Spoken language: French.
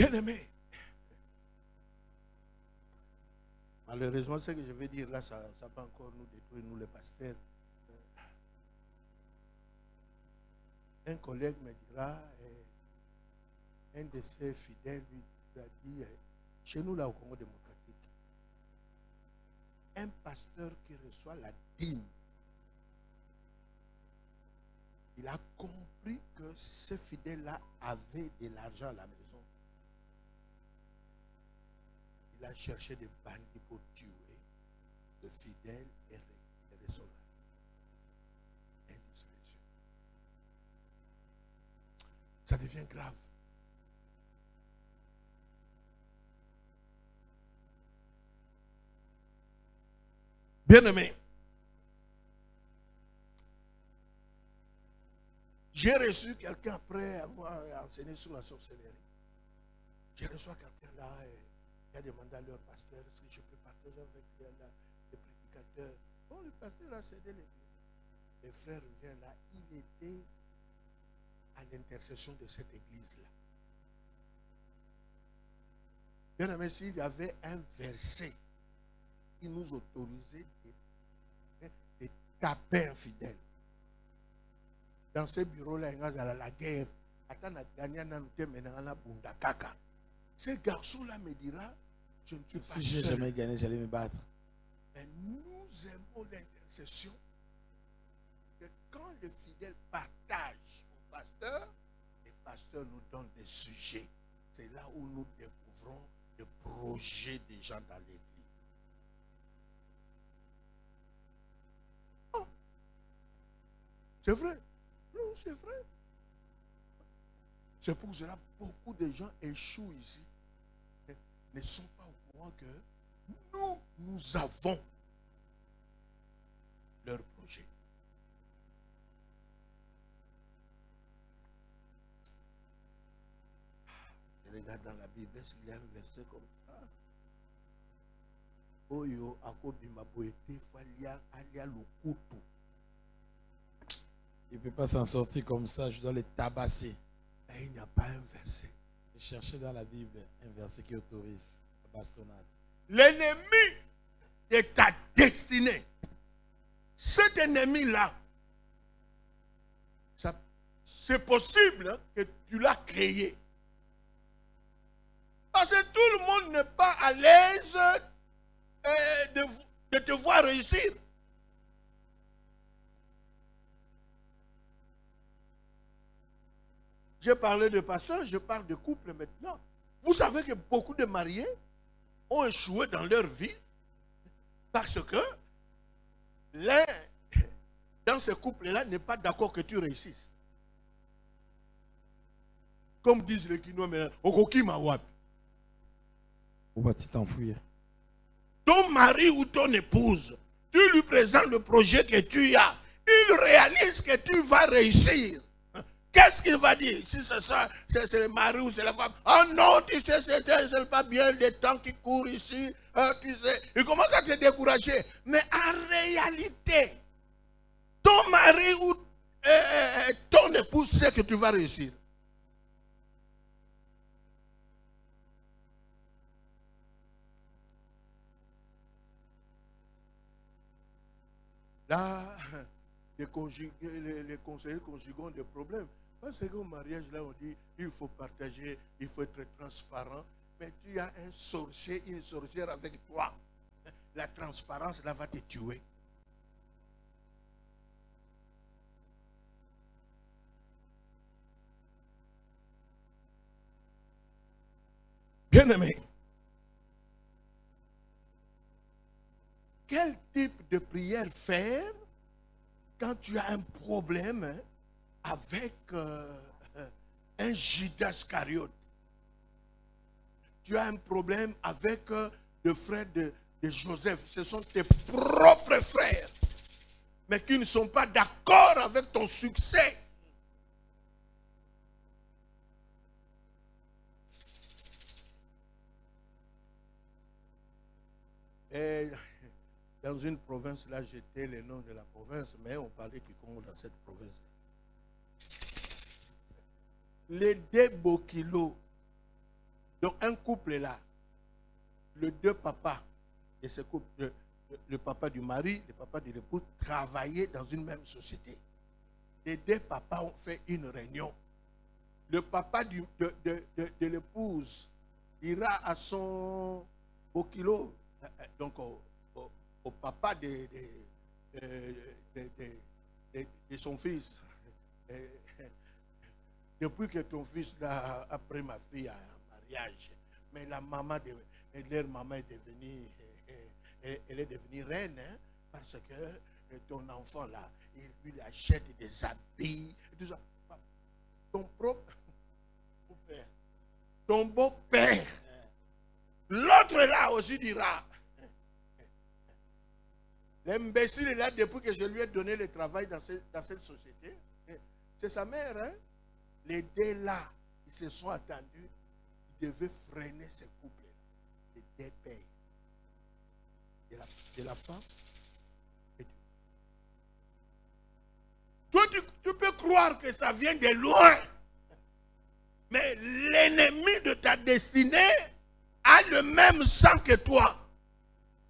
Bien-aimé, malheureusement, ce que je vais dire là, ça va encore nous détruire, nous les pasteurs. Un collègue me dira, un de ses fidèles lui a dit, chez nous là au Congo démocratique, un pasteur qui reçoit la dîme, il a compris que ce fidèle-là avait de l'argent à la maison. Il a cherché des bandits pour tuer le fidèle et récupérer son argent. Indiscrétion. Ça devient grave. Bien-aimé, j'ai reçu quelqu'un après avoir enseigné sur la sorcellerie. J'ai reçu quelqu'un là qui a demandé à leur pasteur est-ce que je peux partager avec les prédicateurs. Bon, le pasteur a cédé les deux. Le frère vient là, il était à l'intercession de cette église-là. Bien-aimé, s'il y avait un verset qui nous autorisait de taper un fidèle. Dans ce bureau-là, il y a la guerre. Ce garçon-là me dira, je ne suis pas seul. Si je n'ai jamais gagné, j'allais me battre. Mais nous aimons l'intercession. Que quand le fidèle partage au pasteur, le pasteur nous donne des sujets. C'est là où nous découvrons le projet des gens dans l'église. Oh. C'est vrai. Non, c'est vrai. C'est pour cela que beaucoup de gens échouent ici. Ne sont pas au courant que nous avons leur projet. Je regarde dans la Bible, est-ce qu'il y a un verset comme ça? Oyo akobima boete falia alia lokutu. Il ne peut pas s'en sortir comme ça, je dois les tabasser. Et il n'y a pas un verset. Je cherchais dans la Bible un verset qui autorise la bastonnade. L'ennemi de ta destinée, cet ennemi-là, c'est possible que tu l'as créé. Parce que tout le monde n'est pas à l'aise de te voir réussir. J'ai parlé de pasteur, je parle de couple maintenant. Vous savez que beaucoup de mariés ont échoué dans leur vie parce que l'un dans ce couple-là n'est pas d'accord que tu réussisses. Comme disent les Kinois maintenant, Okoki Mawab. Où vas-tu t'enfuir? Ton mari ou ton épouse, tu lui présentes le projet que tu as. Il réalise que tu vas réussir. Qu'est-ce qu'il va dire? Si c'est ça, c'est le mari ou c'est la femme. Ah non, tu sais, c'est pas bien le temps qui court ici. Tu sais, il commence à te décourager. Mais en réalité, ton mari ou ton épouse sait que tu vas réussir. Là, les conseillers conjugaux ont des problèmes. Parce qu'au mariage, là, on dit il faut partager, il faut être transparent. Mais tu as un sorcier, une sorcière avec toi. La transparence, là, va te tuer. Bien-aimé, quel type de prière faire quand tu as un problème avec un Judas Iscariote? Tu as un problème avec le frère de Joseph. Ce sont tes propres frères, mais qui ne sont pas d'accord avec ton succès. Et dans une province, là, j'étais le nom de la province, mais on parlait Kikongo dans cette province. Les Debokilo, Donc un couple est là. Les deux papas de ce couple, le papa du mari, le papa de l'épouse, travaillaient dans une même société. Les deux papas ont fait une réunion. Le papa de l'épouse ira à son au kilo, donc au papa de son fils. Depuis que ton fils a pris ma fille à un mariage, mais la maman leur maman est devenue, elle est devenue reine, hein, parce que ton enfant là, il lui achète des habits, et tout ça. Ton propre père, ton beau-père, l'autre là aussi dira, l'imbécile est là depuis que je lui ai donné le travail dans cette société. C'est sa mère, hein? Les deux là, ils se sont attendus, ils devaient freiner ce couple-là. Les deux pères. De la femme et du... Toi, tu peux croire que ça vient de loin. Mais l'ennemi de ta destinée a le même sang que toi.